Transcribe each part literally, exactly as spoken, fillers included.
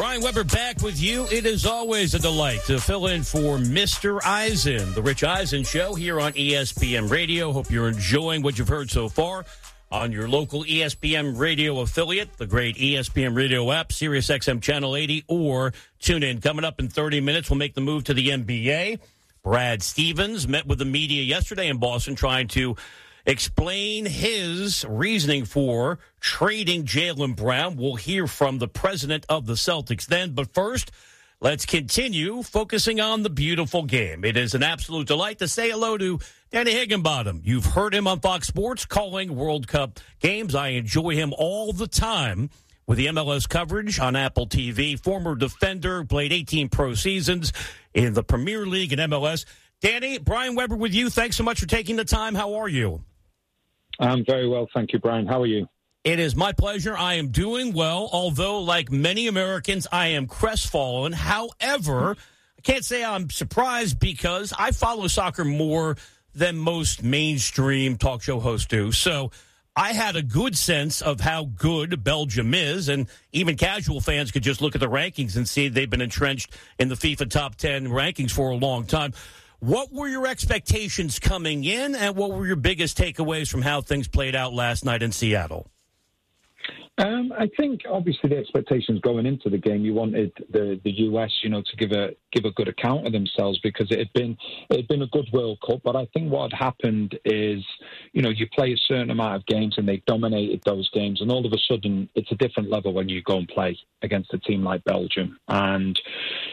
Brian Weber back with you. It is always a delight to fill in for Mister Eisen, the Rich Eisen Show here on E S P N Radio. Hope you're enjoying what you've heard so far on your local E S P N Radio affiliate, the great E S P N Radio app, Sirius X M Channel eighty, or tune in. Coming up in thirty minutes, we'll make the move to the N B A. Brad Stevens met with the media yesterday in Boston trying to explain his reasoning for trading Jaylen Brown. We'll hear from the president of the Celtics then. But first, let's continue focusing on the beautiful game. It is an absolute delight to say hello to Danny Higginbottom. You've heard him on Fox Sports calling World Cup games. I enjoy him all the time with the M L S coverage on Apple T V. Former defender, played eighteen pro seasons in the Premier League and M L S. Danny, Brian Weber with you. Thanks so much for taking the time. How are you? I'm very well, thank you, Brian. How are you? It is my pleasure. I am doing well, although, like many Americans, I am crestfallen. However, I can't say I'm surprised because I follow soccer more than most mainstream talk show hosts do. So I had a good sense of how good Belgium is, and even casual fans could just look at the rankings and see they've been entrenched in the FIFA top ten rankings for a long time. What were your expectations coming in, and what were your biggest takeaways from how things played out last night in Seattle? Um, I think obviously the expectations going into the game, you wanted the, the U S, you know, to give a give a good account of themselves because it had been it had been a good World Cup. But I think what had happened is, you know, you play a certain amount of games and they dominated those games, and all of a sudden it's a different level when you go and play against a team like Belgium. And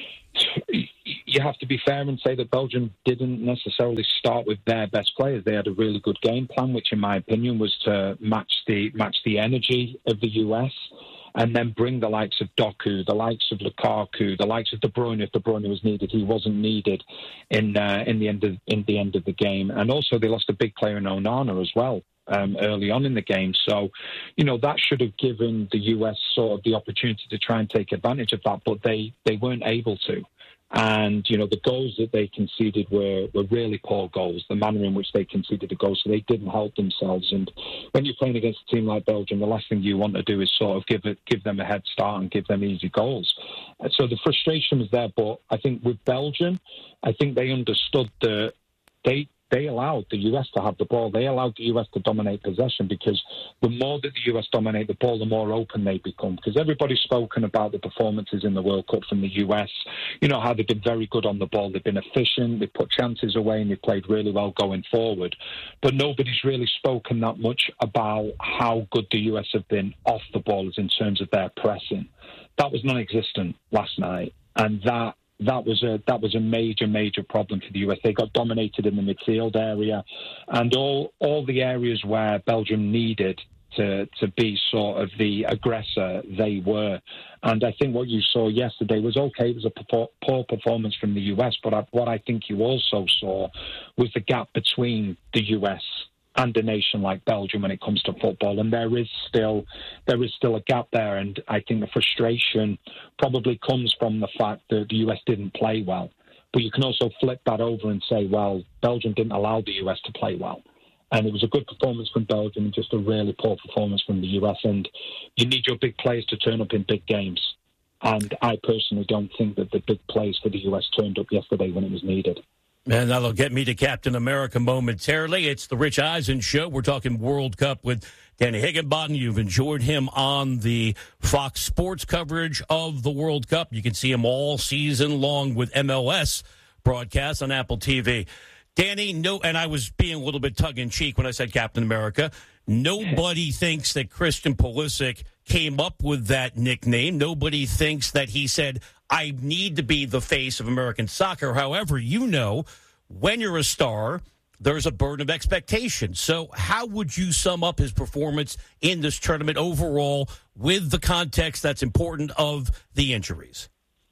you have to be fair and say that Belgium didn't necessarily start with their best players. They had a really good game plan, which in my opinion was to match the match the energy of the U S and then bring the likes of Doku, the likes of Lukaku, the likes of De Bruyne. If De Bruyne was needed, he wasn't needed in uh, in the end of in the end of the game. And also they lost a big player in Onana as well. Um, early on in the game. So, you know, that should have given the U S sort of the opportunity to try and take advantage of that, but they, they weren't able to. And, you know, the goals that they conceded were, were really poor goals, the manner in which they conceded the goals, so they didn't help themselves. And when you're playing against a team like Belgium, the last thing you want to do is sort of give it, give them a head start and give them easy goals. And so the frustration was there, but I think with Belgium, I think they understood that they They allowed the U S to have the ball. They allowed the U S to dominate possession because the more that the U S dominate the ball, the more open they become. Because everybody's spoken about the performances in the World Cup from the U S. You know, how they've been very good on the ball. They've been efficient. They've put chances away and they've played really well going forward. But nobody's really spoken that much about how good the U S have been off the ball in terms of their pressing. That was non-existent last night. And that That was a that was a major, major problem for the U S. They got dominated in the midfield area, and all all the areas where Belgium needed to to be sort of the aggressor, they were. And I think what you saw yesterday was okay. It was a poor performance from the U S, but I, what I think you also saw was the gap between the U S and a nation like Belgium when it comes to football, and there is still there is still a gap there, and I think the frustration probably comes from the fact that the U S didn't play well. But you can also flip that over and say, well, Belgium didn't allow the U S to play well, and it was a good performance from Belgium and just a really poor performance from the U S. And you need your big players to turn up in big games, and I personally don't think that the big players for the U S turned up yesterday when it was needed. And that'll get me to Captain America momentarily. It's the Rich Eisen Show. We're talking World Cup with Danny Higginbottom. You've enjoyed him on the Fox Sports coverage of the World Cup. You can see him all season long with M L S broadcasts on Apple T V. Danny, no, and I was being a little bit tongue-in-cheek when I said Captain America. Nobody thinks that Christian Pulisic came up with that nickname. Nobody thinks that he said, I need to be the face of American soccer. However, you know, when you're a star, there's a burden of expectation. So how would you sum up his performance in this tournament overall with the context that's important of the injuries?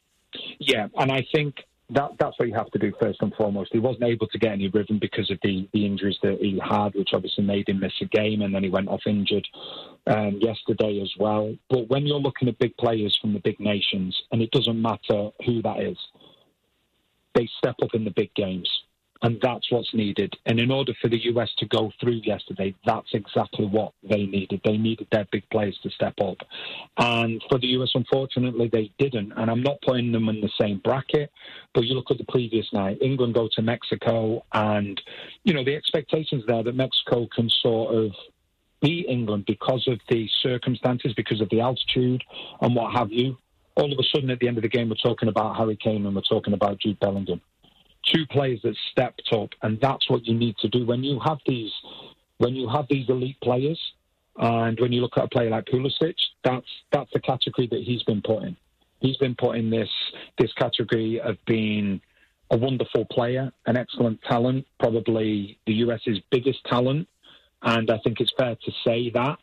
Yeah, and I think that that's what you have to do first and foremost. He wasn't able to get any rhythm because of the, the injuries that he had, which obviously made him miss a game, and then he went off injured um, yesterday as well. But when you're looking at big players from the big nations, and it doesn't matter who that is, they step up in the big games. And that's what's needed. And in order for the U S to go through yesterday, that's exactly what they needed. They needed their big players to step up. And for the U S, unfortunately, they didn't. And I'm not putting them in the same bracket, but you look at the previous night, England go to Mexico, and, you know, the expectations there that Mexico can sort of beat England because of the circumstances, because of the altitude and what have you. All of a sudden, at the end of the game, we're talking about Harry Kane and we're talking about Jude Bellingham. Two players that stepped up, and that's what you need to do when you have these, when you have these elite players. And when you look at a player like Pulisic, that's that's the category that he's been put in. He's been put in this this category of being a wonderful player, an excellent talent, probably the U S's biggest talent, and I think it's fair to say that.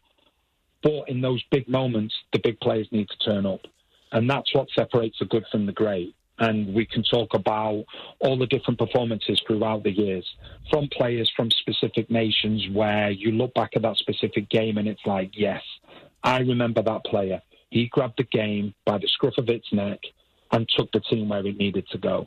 But in those big moments, the big players need to turn up, and that's what separates the good from the great. And we can talk about all the different performances throughout the years from players from specific nations where you look back at that specific game and it's like, yes, I remember that player. He grabbed the game by the scruff of its neck and took the team where it needed to go.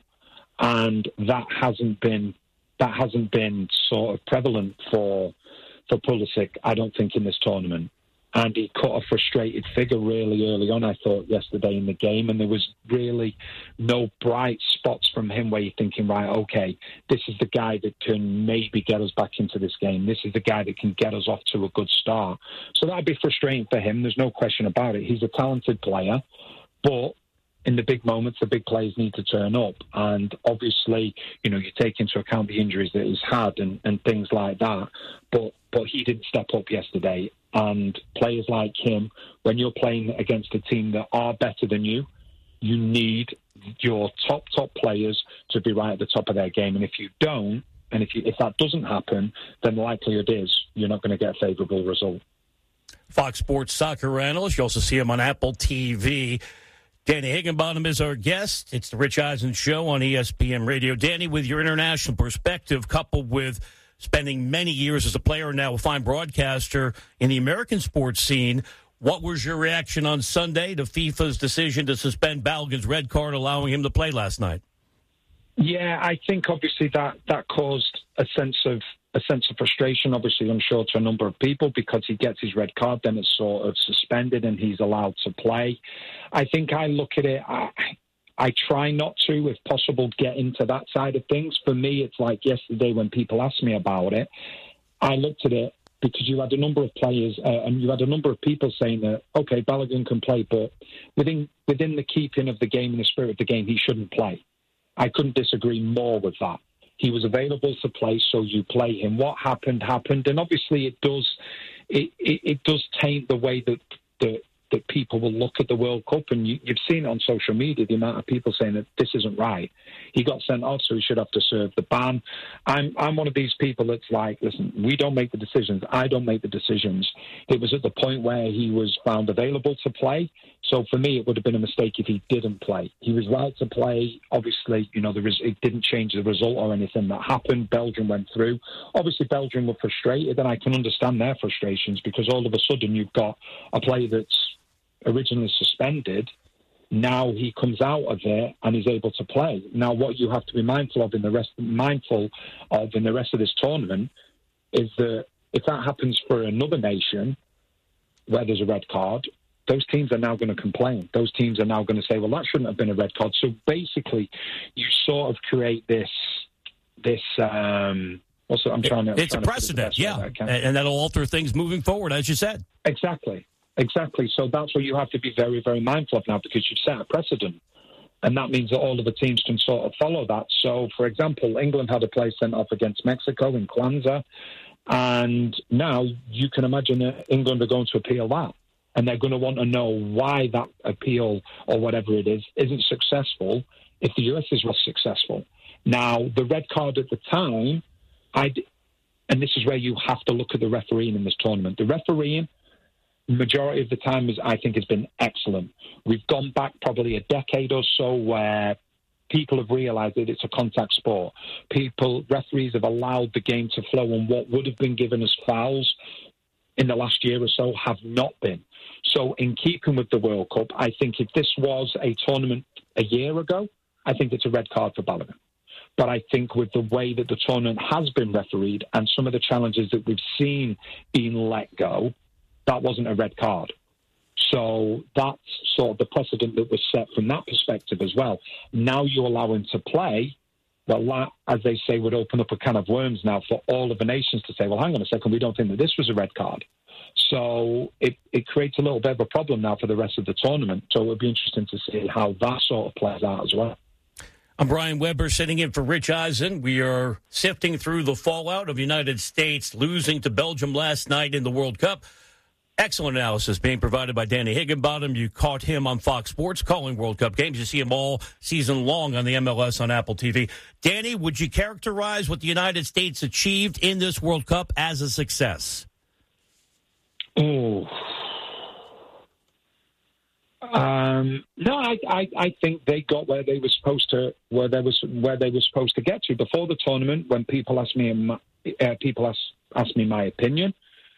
And that hasn't been that hasn't been sort of prevalent for for Pulisic, I don't think, in this tournament. And he cut a frustrated figure really early on, I thought, yesterday in the game. And there was really no bright spots from him where you're thinking, right, okay, this is the guy that can maybe get us back into this game. This is the guy that can get us off to a good start. So that'd be frustrating for him. There's no question about it. He's a talented player. But in the big moments, the big players need to turn up. And obviously, you know, you take into account the injuries that he's had and, and things like that. But but he didn't step up yesterday. And players like him, when you're playing against a team that are better than you, you need your top, top players to be right at the top of their game. And if you don't, and if you, if that doesn't happen, then the likelihood is you're not going to get a favourable result. Fox Sports soccer analyst. You also see him on Apple T V. Danny Higginbottom is our guest. It's the Rich Eisen Show on E S P N Radio. Danny, with your international perspective, coupled with spending many years as a player and now a fine broadcaster in the American sports scene, what was your reaction on Sunday to FIFA's decision to suspend Balogun's red card, allowing him to play last night? Yeah, I think obviously that, that caused a sense of a sense of frustration, obviously, I'm sure, to a number of people, because he gets his red card, then it's sort of suspended and he's allowed to play. I think I look at it, I, I try not to, if possible, get into that side of things. For me, it's like yesterday when people asked me about it, I looked at it because you had a number of players uh, and you had a number of people saying that, okay, Balogun can play, but within within the keeping of the game and the spirit of the game, he shouldn't play. I couldn't disagree more with that. He was available to play, so you play him. What happened, happened. And obviously it does it, it, it does taint the way that the that people will look at the World Cup. And you, you've seen on social media the amount of people saying that this isn't right. He got sent off, so he should have to serve the ban. I'm I'm one of these people that's like, listen, we don't make the decisions. I don't make the decisions. It was at the point where he was found available to play. So for me, it would have been a mistake if he didn't play. He was right to play. Obviously, you know, there was, it didn't change the result or anything that happened. Belgium went through. Obviously, Belgium were frustrated, and I can understand their frustrations because all of a sudden you've got a player that's originally suspended. Now he comes out of there and is able to play. Now, what you have to be mindful of in the rest, mindful of in the rest of this tournament is that if that happens for another nation where there's a red card, those teams are now going to complain. Those teams are now going to say, well, that shouldn't have been a red card. So basically, you sort of create this, this, um, also, I'm trying to... It's trying a precedent, yeah. And that'll alter things moving forward, as you said. Exactly. Exactly. So that's what you have to be very, very mindful of now, because you've set a precedent. And that means that all of the teams can sort of follow that. So, for example, England had a play sent off against Mexico in Kwanzaa. And now you can imagine that England are going to appeal that. And they're going to want to know why that appeal or whatever it is isn't successful if the U S is was successful. Now, the red card at the time, I'd, and this is where you have to look at the refereeing in this tournament. The refereeing, majority of the time, is, I think, has been excellent. We've gone back probably a decade or so where people have realised that it's a contact sport. People, referees have allowed the game to flow, and what would have been given as fouls in the last year or so have not been. So in keeping with the World Cup, I think if this was a tournament a year ago, I think it's a red card for Balogun. But I think with the way that the tournament has been refereed and some of the challenges that we've seen being let go, that wasn't a red card. So that's sort of the precedent that was set from that perspective as well. Now you allow him to play, well, that, as they say, would open up a can of worms now for all of the nations to say, well, hang on a second, we don't think that this was a red card. So it, it creates a little bit of a problem now for the rest of the tournament. So it would be interesting to see how that sort of plays out as well. I'm Brian Weber, sitting in for Rich Eisen. We are sifting through the fallout of the United States losing to Belgium last night in the World Cup. Excellent analysis being provided by Danny Higginbottom. You caught him on Fox Sports calling World Cup games. You see him all season long on the M L S on Apple T V. Danny, would you characterize what the United States achieved in this World Cup as a success? Oh, um, no, I, I, I think they got where they were supposed to, where they was, where they were supposed to get to before the tournament. When people asked me, uh, people asked, asked me my opinion,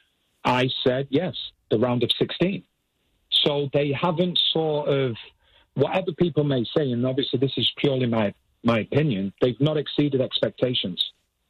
I said yes, the round of sixteen. So they haven't sort of, whatever people may say, and obviously this is purely my my opinion, they've not exceeded expectations.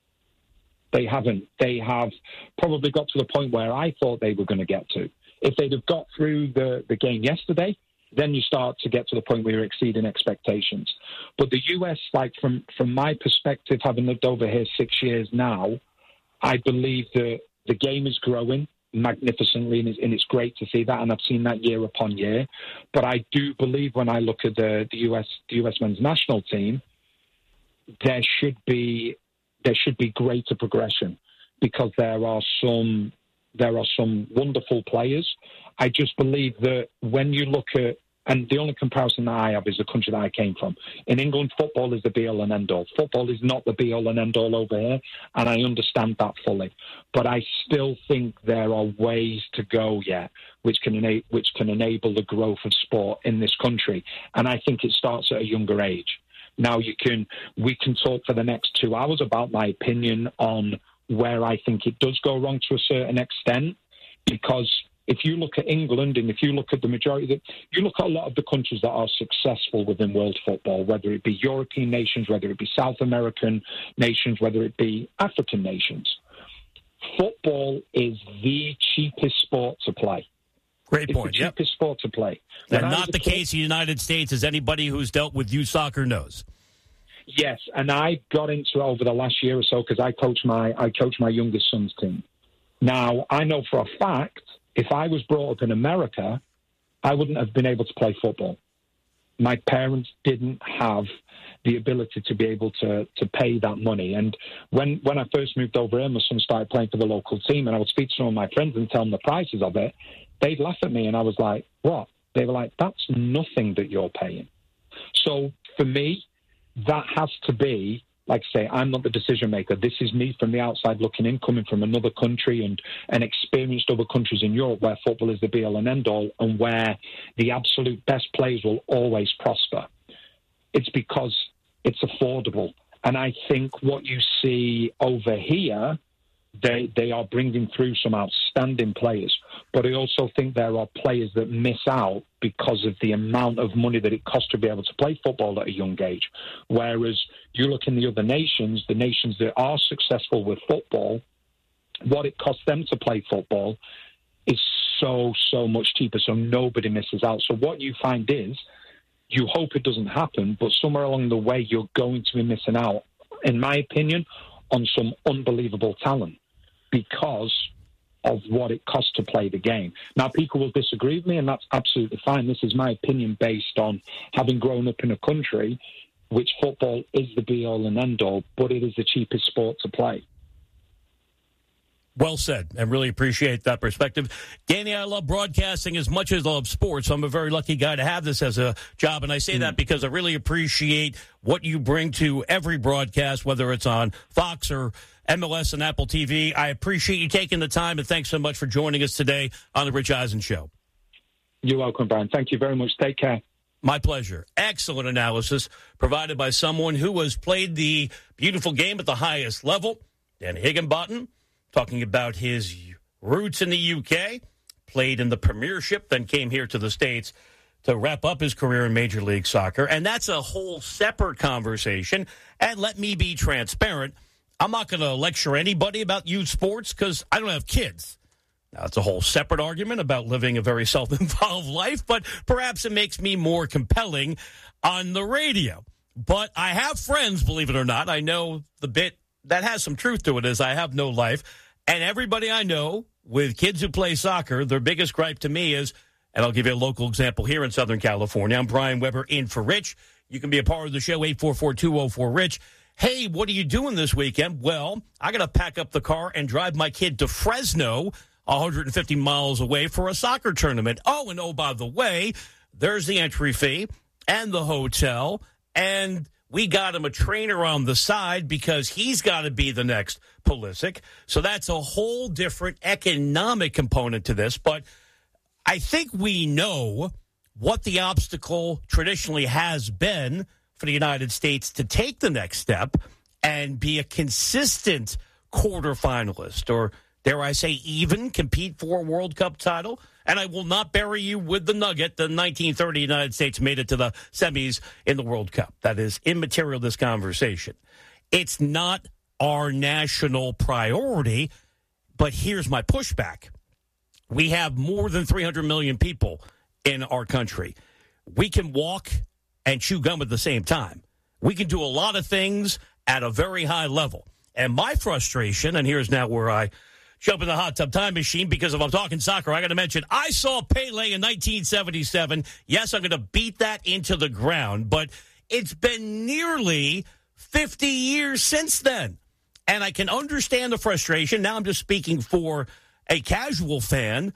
They haven't. They have probably got to the point where I thought they were going to get to. If they'd have got through the, the game yesterday, then you start to get to the point where you're exceeding expectations. But the U S, like from, from my perspective, having lived over here six years now, I believe that the game is growing magnificently, and it's, and it's great to see that, and I've seen that year upon year. But I do believe when I look at the, the U S the U S men's national team, there should be there should be greater progression, because there are some there are some wonderful players. I just believe that when you look at, and the only comparison that I have is the country that I came from. In England, football is the be-all and end-all. Football is not the be-all and end-all over here, and I understand that fully. But I still think there are ways to go yet which can, ena- which can enable the growth of sport in this country. And I think it starts at a younger age. Now, you can we can talk for the next two hours about my opinion on where I think it does go wrong to a certain extent, because if you look at England and if you look at the majority, of the, you look at a lot of the countries that are successful within world football, whether it be European nations, whether it be South American nations, whether it be African nations, football is the cheapest sport to play. Great point. It's the cheapest yep. sport to play. And when not the kid, case in the United States, as anybody who's dealt with youth soccer knows. Yes, and I got into it over the last year or so because I coach my I coach my youngest son's team. Now, I know for a fact, if I was brought up in America, I wouldn't have been able to play football. My parents didn't have the ability to be able to to pay that money. And when, when I first moved over here, my son started playing for the local team, and I would speak to some of my friends and tell them the prices of it. They'd laugh at me, and I was like, what? They were like, that's nothing that you're paying. So for me, that has to be, like I say, I'm not the decision maker. This is me from the outside looking in, coming from another country and, and experienced other countries in Europe where football is the be-all and end-all, and where the absolute best players will always prosper. It's because it's affordable. And I think what you see over here, they they are bringing through some outstanding players. But I also think there are players that miss out because of the amount of money that it costs to be able to play football at a young age. Whereas you look in the other nations, the nations that are successful with football, what it costs them to play football is so, so much cheaper, so nobody misses out. So what you find is, you hope it doesn't happen, but somewhere along the way you're going to be missing out, in my opinion, on some unbelievable talent because of what it costs to play the game. Now, people will disagree with me, and that's absolutely fine. This is my opinion based on having grown up in a country which football is the be-all and end-all, but it is the cheapest sport to play. Well said, and really appreciate that perspective. Danny, I love broadcasting as much as I love sports. I'm a very lucky guy to have this as a job, and I say mm. that because I really appreciate what you bring to every broadcast, whether it's on Fox or M L S and Apple T V. I appreciate you taking the time, and thanks so much for joining us today on The Rich Eisen Show. You're welcome, Brian. Thank you very much. Take care. My pleasure. Excellent analysis provided by someone who has played the beautiful game at the highest level, Danny Higginbottom, talking about his roots in the U K, played in the Premiership, then came here to the States to wrap up his career in Major League Soccer. And that's a whole separate conversation. And let me be transparent. I'm not going to lecture anybody about youth sports because I don't have kids. Now, it's a whole separate argument about living a very self-involved life, but perhaps it makes me more compelling on the radio. But I have friends, believe it or not. I know the bit that has some truth to it is I have no life. And everybody I know with kids who play soccer, their biggest gripe to me is, and I'll give you a local example here in Southern California. I'm Brian Weber in for Rich. You can be a part of the show, eight four four, two oh four, RICH. Hey, what are you doing this weekend? Well, I got to pack up the car and drive my kid to Fresno, one hundred fifty miles away for a soccer tournament. Oh, and oh, by the way, there's the entry fee and the hotel, and we got him a trainer on the side because he's got to be the next Pulisic. So that's a whole different economic component to this. But I think we know what the obstacle traditionally has been for the United States to take the next step and be a consistent quarterfinalist, or dare I say even compete for a World Cup title. And I will not bury you with the nugget. The nineteen thirty United States made it to the semis in the World Cup. That is immaterial, this conversation. It's not our national priority, but here's my pushback. We have more than three hundred million people in our country. We can walk and chew gum at the same time. We can do a lot of things at a very high level. And my frustration, and here's now where I jump in the hot tub time machine, because if I'm talking soccer, I got to mention, I saw Pele in nineteen seventy-seven. Yes, I'm going to beat that into the ground, but it's been nearly fifty years since then. And I can understand the frustration. Now I'm just speaking for a casual fan.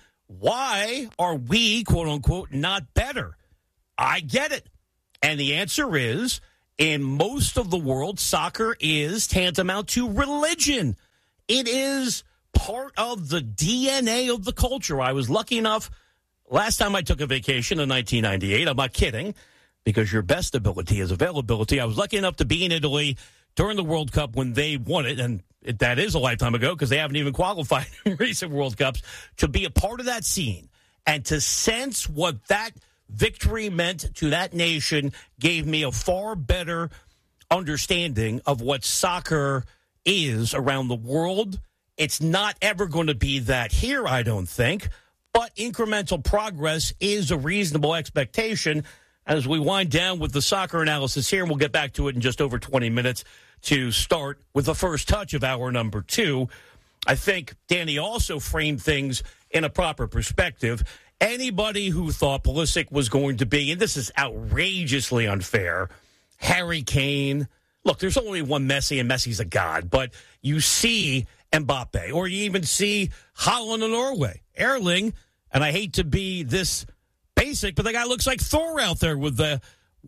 Why are we, quote unquote, not better? I get it. And the answer is, in most of the world, soccer is tantamount to religion. It is part of the D N A of the culture. I was lucky enough, last time I took a vacation in nineteen ninety-eight, I'm not kidding, because your best ability is availability. I was lucky enough to be in Italy during the World Cup when they won it, and it, that is a lifetime ago because they haven't even qualified in recent World Cups, to be a part of that scene and to sense what that victory meant to that nation gave me a far better understanding of what soccer is around the world. It's not ever going to be that here, I don't think, but incremental progress is a reasonable expectation. As we wind down with the soccer analysis here, and we'll get back to it in just over twenty minutes to start with the first touch of hour number two. I think Danny also framed things in a proper perspective. Anybody who thought Pulisic was going to be, and this is outrageously unfair, Harry Kane. Look, there's only one Messi, and Messi's a god, but you see Mbappe, or you even see Holland and Norway. Erling, and I hate to be this basic, but the guy looks like Thor out there with the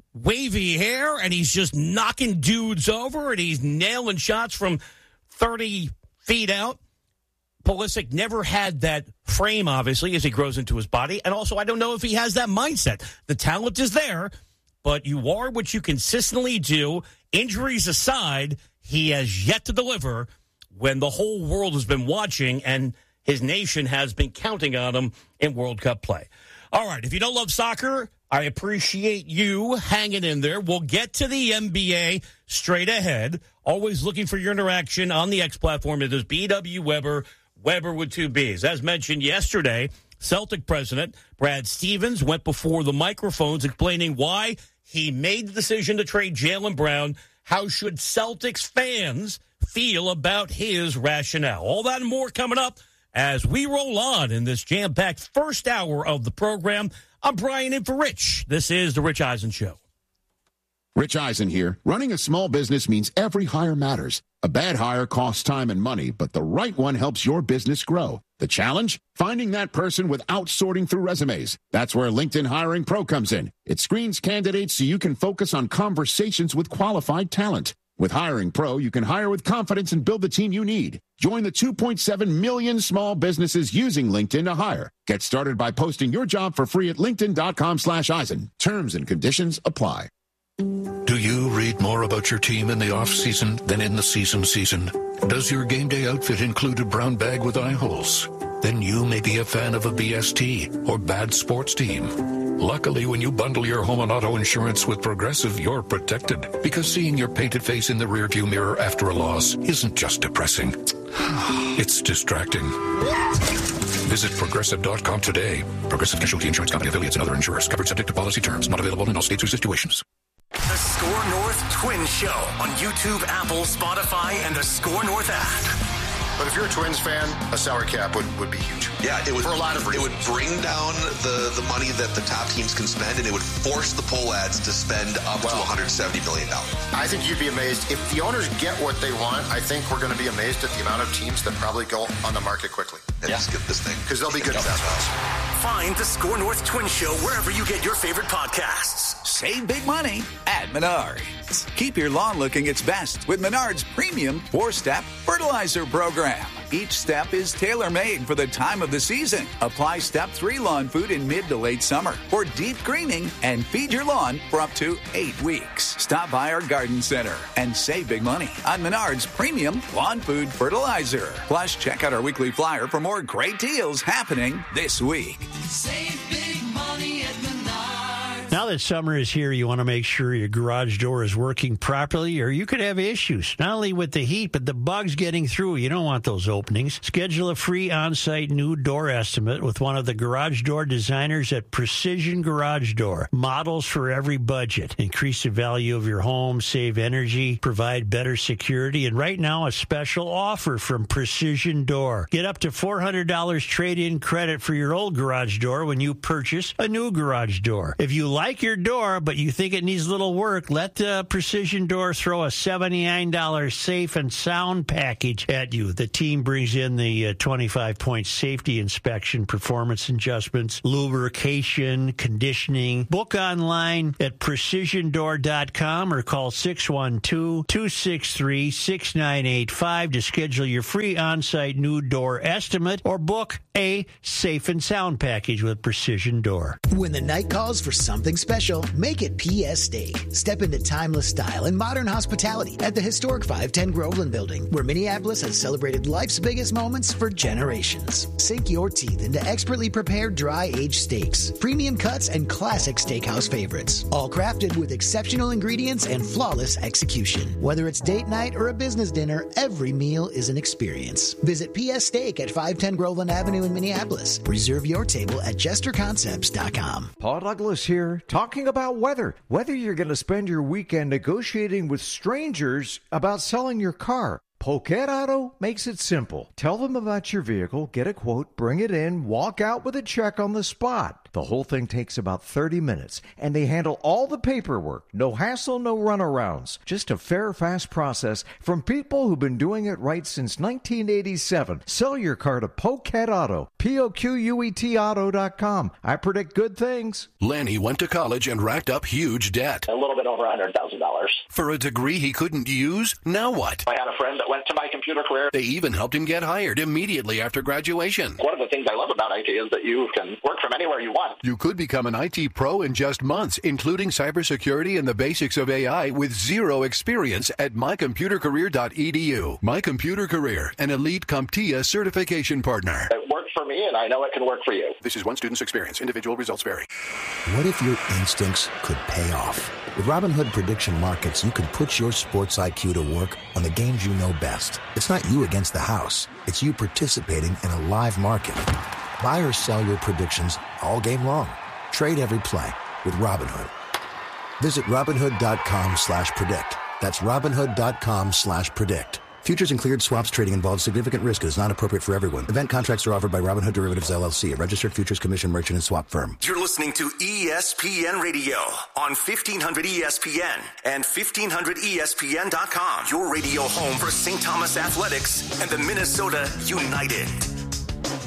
wavy hair, and he's just knocking dudes over, and he's nailing shots from thirty feet out. Pulisic never had that frame, obviously, as he grows into his body. And also, I don't know if he has that mindset. The talent is there, but you are what you consistently do. Injuries aside, he has yet to deliver when the whole world has been watching and his nation has been counting on him in World Cup play. All right, if you don't love soccer, I appreciate you hanging in there. We'll get to the N B A straight ahead. Always looking for your interaction on the X platform. It is B W Weber, Weber with two B's. As mentioned yesterday, Celtic president Brad Stevens went before the microphones explaining why he made the decision to trade Jaylen Brown. How should Celtics fans feel about his rationale? All that and more coming up as we roll on in this jam-packed first hour of the program. I'm Brian in for Rich. This is The Rich Eisen Show. Rich Eisen here. Running a small business means every hire matters. A bad hire costs time and money, but the right one helps your business grow. The challenge? Finding that person without sorting through resumes. That's where LinkedIn Hiring Pro comes in. It screens candidates so you can focus on conversations with qualified talent. With Hiring Pro, you can hire with confidence and build the team you need. Join the two point seven million small businesses using LinkedIn to hire. Get started by posting your job for free at linkedin.com slash Eisen. Terms and conditions apply. Do you read more about your team in the off-season than in the season season? Does your game day outfit include a brown bag with eye holes? then you may be a fan of a B S T or bad sports team. Luckily, when you bundle your home and auto insurance with Progressive, you're protected. Because seeing your painted face in the rearview mirror after a loss isn't just depressing. It's distracting. Visit Progressive dot com today. Progressive Casualty Insurance Company, affiliates, and other insurers. Covered subject to policy terms. Not available in all states or situations. The Score North Twin Show on YouTube, Apple, Spotify, and the Score North app. But if you're a Twins fan, a salary cap would, would be huge. Yeah, it would, for a lot of reasons. It would bring down the, the money that the top teams can spend, and it would force the poll ads to spend up well, to one hundred seventy million dollars. I think you'd be amazed. If the owners get what they want, I think we're going to be amazed at the amount of teams that probably go on the market quickly. And yeah. skip this thing. Because they'll be good investments. Find the Score North Twin Show wherever you get your favorite podcasts. Save big money at Menards. Keep your lawn looking its best with Menards Premium four-step fertilizer program. Each step is tailor-made for the time of the season. Apply Step three lawn food in mid to late summer for deep greening and feed your lawn for up to eight weeks. Stop by our garden center and save big money on Menards Premium Lawn Food Fertilizer. Plus, check out our weekly flyer for more great deals happening this week. Save big money at Menards. Now that summer is here, you want to make sure your garage door is working properly, or you could have issues, not only with the heat, but the bugs getting through. You don't want those openings. Schedule a free on-site new door estimate with one of the garage door designers at Precision Garage Door. Models for every budget. Increase the value of your home, save energy, provide better security, and right now a special offer from Precision Door. Get up to four hundred dollars trade-in credit for your old garage door when you purchase a new garage door. If you like your door, but you think it needs a little work, let uh, Precision Door throw a seventy-nine dollars safe and sound package at you. The team brings in the uh, twenty-five point safety inspection, performance adjustments, lubrication, conditioning. Book online at precision door dot com or call six one two, two six three, six nine eight five to schedule your free on-site new door estimate or book a safe and sound package with Precision Door. When the night calls for something special, make it P S Steak. Step into timeless style and modern hospitality at the historic five ten Groveland Building, where Minneapolis has celebrated life's biggest moments for generations. Sink your teeth into expertly prepared dry-aged steaks, premium cuts, and classic steakhouse favorites, all crafted with exceptional ingredients and flawless execution. Whether it's date night or a business dinner, every meal is an experience. Visit P S Steak at five ten Groveland Avenue in Minneapolis. Reserve your table at jester concepts dot com. Paul Douglas here, talking about weather. Whether you're going to spend your weekend negotiating with strangers about selling your car, Poquet Auto makes it simple. Tell them about your vehicle, get a quote, bring it in, walk out with a check on the spot. The whole thing takes about thirty minutes, and they handle all the paperwork. No hassle, no runarounds. Just a fair, fast process from people who've been doing it right since nineteen eighty-seven. Sell your car to Poquet Auto. P O Q U E T auto dot com. I predict good things. Lanny went to college and racked up huge debt. A little bit over one hundred thousand dollars. For a degree he couldn't use? Now what? I had a friend that went to my computer career. They even helped him get hired immediately after graduation. One of the things I love about I T is that you can work from anywhere you want. You could become an I T pro in just months, including cybersecurity and the basics of A I with zero experience at my computer career dot e d u. My Computer Career, an elite CompTIA certification partner. It worked for me, and I know it can work for you. This is one student's experience. Individual results vary. What if your instincts could pay off? With Robinhood Prediction Markets, you can put your sports I Q to work on the games you know best. It's not you against the house. It's you participating in a live market. Buy or sell your predictions all game long. Trade every play with Robinhood. Visit Robinhood dot com slash predict. That's Robinhood dot com slash predict. Futures and cleared swaps trading involves significant risk and is not appropriate for everyone. Event contracts are offered by Robinhood Derivatives, L L C, a registered futures commission merchant and swap firm. You're listening to E S P N Radio on fifteen hundred E S P N and fifteen hundred E S P N dot com. Your radio home for Saint Thomas Athletics and the Minnesota United.